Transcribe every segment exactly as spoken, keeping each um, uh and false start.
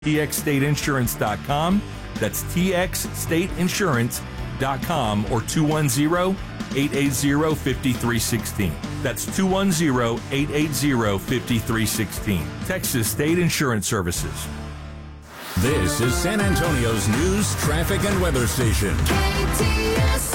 T X state insurance dot com. That's T X state insurance dot com or two one zero, eight eight zero, five three one six. That's two one zero, eight eight zero, five three one six. Texas State Insurance Services. This is San Antonio's news, traffic, and weather station. K T S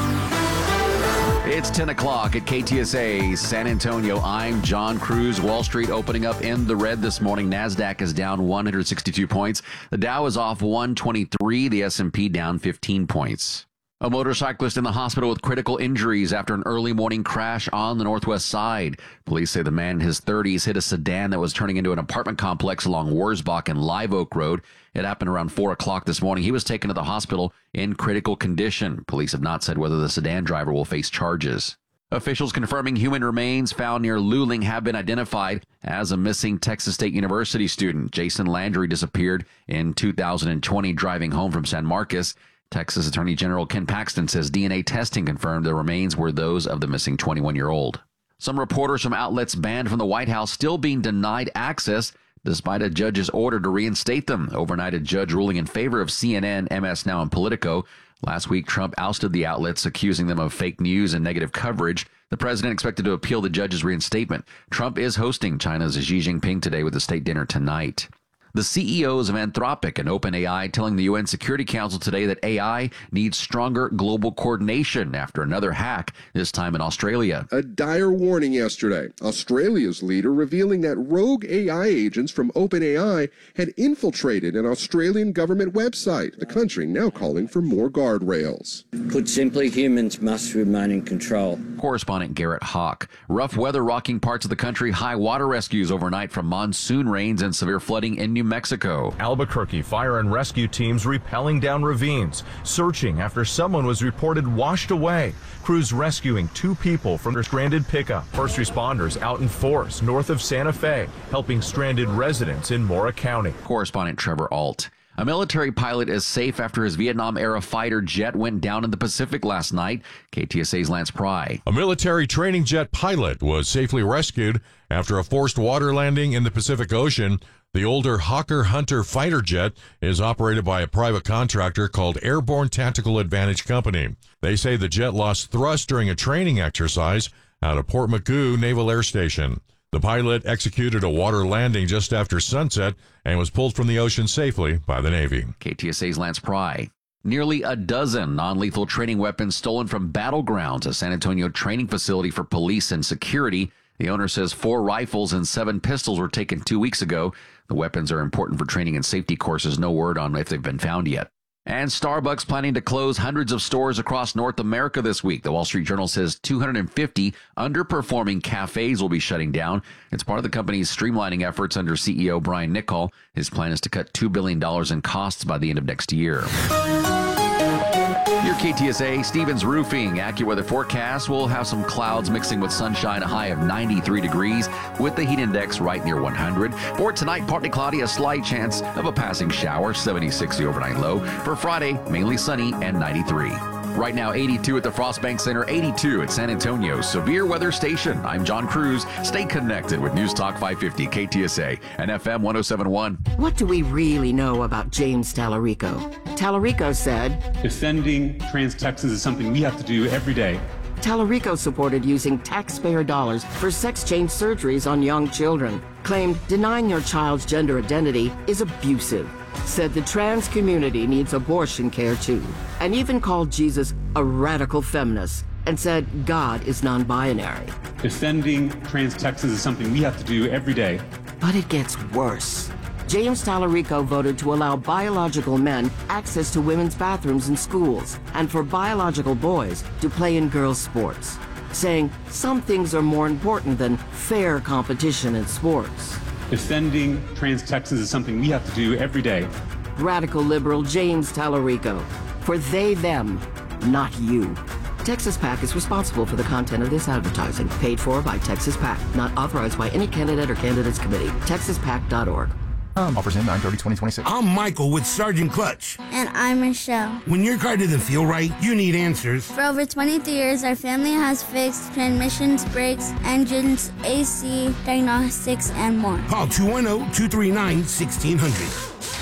A. It's ten o'clock at K T S A San Antonio. I'm John Cruz. Wall Street opening up in the red this morning. NASDAQ is down one hundred sixty-two points. The Dow is off one twenty-three. The S and P down fifteen points. A motorcyclist in the hospital with critical injuries after an early morning crash on the northwest side. Police say the man in his thirties hit a sedan that was turning into an apartment complex along Wurzbach and Live Oak Road. It happened around four o'clock this morning. He was taken to the hospital in critical condition. Police have not said whether the sedan driver will face charges. Officials confirming human remains found near Luling have been identified as a missing Texas State University student. Jason Landry disappeared in two thousand twenty driving home from San Marcos. Texas Attorney General Ken Paxton says D N A testing confirmed the remains were those of the missing twenty-one-year-old. Some reporters from outlets banned from the White House still being denied access despite a judge's order to reinstate them. Overnight, a judge ruling in favor of C N N, M S Now, and Politico. Last week, Trump ousted the outlets, accusing them of fake news and negative coverage. The president expected to appeal the judge's reinstatement. Trump is hosting China's Xi Jinping today with a state dinner tonight. The C E Os of Anthropic and OpenAI telling the U N Security Council today that A I needs stronger global coordination after another hack, this time in Australia. A dire warning yesterday. Australia's leader revealing that rogue A I agents from OpenAI had infiltrated an Australian government website. The country now calling for more guardrails. Put simply, humans must remain in control. Correspondent Garrett Hawk. Rough weather rocking parts of the country. High water rescues overnight from monsoon rains and severe flooding in New Mexico. Albuquerque fire and rescue teams rappelling down ravines, searching after someone was reported washed away. Crews rescuing two people from their stranded pickup. First responders out in force north of Santa Fe, helping stranded residents in Mora County. Correspondent Trevor Alt. A military pilot is safe after his Vietnam-era fighter jet went down in the Pacific last night. K T S A's Lance Pry. A military training jet pilot was safely rescued after a forced water landing in the Pacific Ocean. The older Hawker Hunter fighter jet is operated by a private contractor called Airborne Tactical Advantage Company. They say the jet lost thrust during a training exercise out of Port Muckoo Naval Air Station. The pilot executed a water landing just after sunset and was pulled from the ocean safely by the Navy. K T S A's Lance Pry. Nearly a dozen non-lethal training weapons stolen from Battlegrounds, a San Antonio training facility for police and security. The owner says four rifles and seven pistols were taken two weeks ago. The weapons are important for training and safety courses. No word on if they've been found yet. And Starbucks planning to close hundreds of stores across North America this week. The Wall Street Journal says two hundred fifty underperforming cafes will be shutting down. It's part of the company's streamlining efforts under C E O Brian Niccol. His plan is to cut two billion dollars in costs by the end of next year. Your K T S A Stevens Roofing AccuWeather forecast will have some clouds mixing with sunshine, a high of ninety-three degrees with the heat index right near one hundred. For tonight, partly cloudy, a slight chance of a passing shower, seventy-six the overnight low. For Friday, mainly sunny and ninety-three. Right now, eighty-two at the Frostbank Center, eighty-two at San Antonio's Severe Weather Station. I'm John Cruz. Stay connected with News Talk five fifty K T S A and F M one oh seven point one. What do we really know about James Tallarico? Tallarico said, defending trans Texans is something we have to do every day. Tallarico supported using taxpayer dollars for sex change surgeries on young children, claimed denying your child's gender identity is abusive, said the trans community needs abortion care too, and even called Jesus a radical feminist and said God is non-binary. Defending trans Texans is something we have to do every day. But it gets worse. James Tallarico voted to allow biological men access to women's bathrooms in schools and for biological boys to play in girls' sports, saying some things are more important than fair competition in sports. Defending trans Texans is something we have to do every day. Radical liberal James Tallarico. For they, them, not you. Texas PAC is responsible for the content of this advertising. Paid for by Texas PAC. Not authorized by any candidate or candidates committee. Texas PAC dot org. Um, offers in nine thirty twenty twenty-six. I'm Michael with Sergeant Clutch. And I'm Michelle. When your car doesn't feel right, you need answers. For over twenty-three years, our family has fixed transmissions, brakes, engines, A C, diagnostics, and more. Call two one zero, two three nine, one six zero zero.